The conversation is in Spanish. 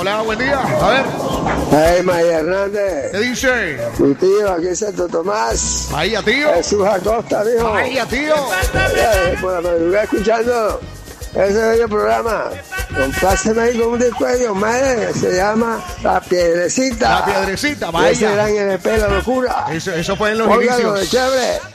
Hola, buen día. A ver. Hey, María Hernández. ¿Qué dice? Mi tío, aquí es Santo Tomás. Vaya, tío. Jesús Acosta, mijo. Vaya, tío. Por la madrugada escuchando ese bello programa. Compláceme ahí con un disco de Diomedes, se llama La Piedrecita. La Piedrecita, vaya. Ese gran LP, La Locura. Eso fue en los Óigalo, inicios. de chévere.